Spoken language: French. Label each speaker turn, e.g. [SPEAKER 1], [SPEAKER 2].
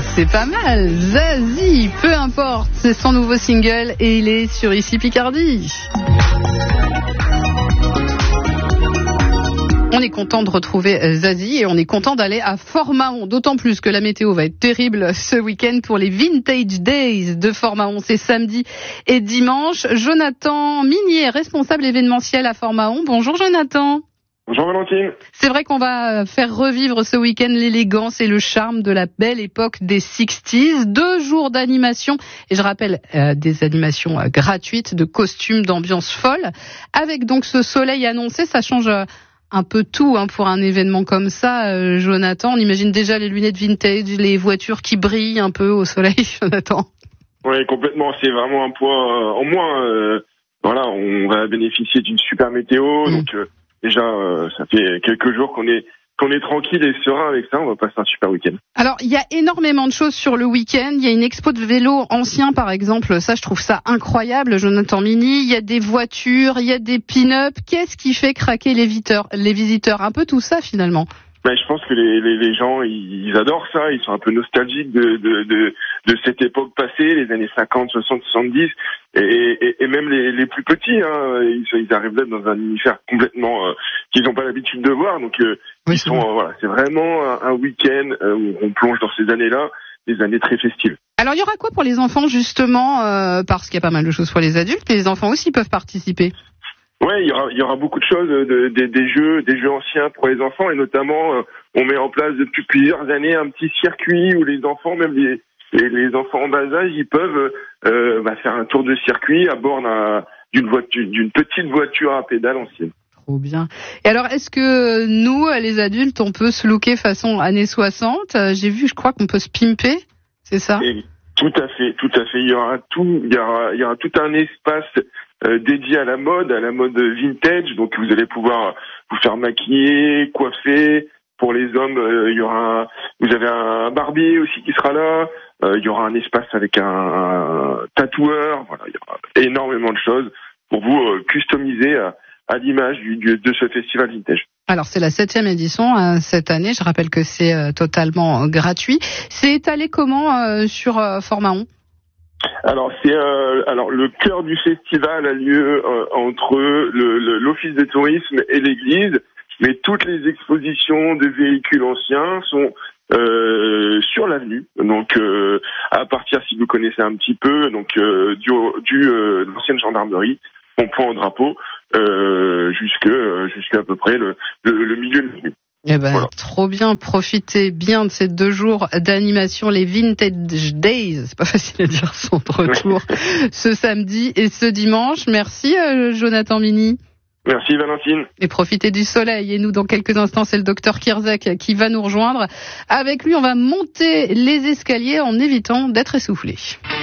[SPEAKER 1] C'est pas mal. Zazie, peu importe, c'est son nouveau single et il est sur Ici Picardie. On est content de retrouver Zazie et on est content d'aller à Fort-Mahon, d'autant plus que la météo va être terrible ce week-end pour les Vintage Days de Fort-Mahon. C'est samedi et dimanche. Jonathan Minier, responsable événementiel à Fort-Mahon. Bonjour Jonathan.
[SPEAKER 2] Bonjour Valentine.
[SPEAKER 1] C'est vrai qu'on va faire revivre ce week-end l'élégance et le charme de la belle époque des 60s. 2 jours d'animation, et je rappelle des animations gratuites, de costumes, d'ambiance folle. Avec donc ce soleil annoncé, ça change un peu tout pour un événement comme ça, Jonathan. On imagine déjà les lunettes vintage, les voitures qui brillent un peu au soleil, Jonathan.
[SPEAKER 2] Oui, complètement. C'est vraiment un point en moins. Voilà, on va bénéficier d'une super météo. Donc déjà, ça fait quelques jours qu'on est tranquille et serein avec ça. On va passer un super week-end.
[SPEAKER 1] Alors, il y a énormément de choses sur le week-end. Il y a une expo de vélos anciens, par exemple. Ça, je trouve ça incroyable, Jonathan Mini. Il y a des voitures, il y a des pin-up. Qu'est-ce qui fait craquer les visiteurs? Un peu tout ça, finalement.
[SPEAKER 2] Je pense que les gens, ils adorent ça. Ils sont un peu nostalgiques de cette époque passée, les années 50, 60, 70. Et même les plus petits, ils arrivent là dans un univers complètement qu'ils n'ont pas l'habitude de voir. Donc
[SPEAKER 1] oui,
[SPEAKER 2] c'est vraiment un week-end où on plonge dans ces années-là, des années très festives.
[SPEAKER 1] Alors il y aura quoi pour les enfants justement, parce qu'il y a pas mal de choses pour les adultes, mais les enfants aussi peuvent participer.
[SPEAKER 2] Ouais, il y aura beaucoup de choses, des jeux anciens pour les enfants, et notamment on met en place depuis plusieurs années un petit circuit où les enfants, même les enfants en bas âge, ils peuvent faire un tour de circuit à bord d'une petite voiture à pédales ancienne.
[SPEAKER 1] Trop bien. Et alors, est-ce que nous, les adultes, on peut se looker façon années 60 ? J'ai vu, je crois qu'on peut se pimper, c'est ça ?
[SPEAKER 2] Et tout à fait. Il y aura tout un espace dédié à la mode vintage. Donc vous allez pouvoir vous faire maquiller, coiffer. Pour les hommes, vous avez un barbier aussi qui sera là. Il y aura un espace avec un tatoueur. Voilà, il y aura énormément de choses pour vous customiser à l'image de ce festival vintage.
[SPEAKER 1] Alors c'est la 7e édition cette année. Je rappelle que c'est totalement gratuit. C'est étalé comment sur Fort-Mahon ?
[SPEAKER 2] Alors le cœur du festival a lieu entre l'office de tourisme et l'église, mais toutes les expositions de véhicules anciens sont sur l'avenue. Donc à partir, si vous connaissez un petit peu, donc de l'ancienne gendarmerie, pont au drapeau, jusqu'à à peu près le milieu de l'avenue.
[SPEAKER 1] Voilà. Trop bien, profitez bien de ces 2 jours d'animation, les Vintage Days, c'est pas facile à dire, sont de retour ce samedi et ce dimanche. Merci Jonathan Mini.
[SPEAKER 2] Merci Valentine.
[SPEAKER 1] Et profitez du soleil. Et nous, dans quelques instants, c'est le docteur Kirzek qui va nous rejoindre. Avec lui, on va monter les escaliers en évitant d'être essoufflé.